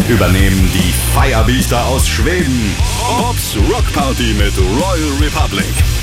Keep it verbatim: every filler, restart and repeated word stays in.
übernehmen die Firebeaster aus Schweden. Bobs Rock Party mit Royal Republic.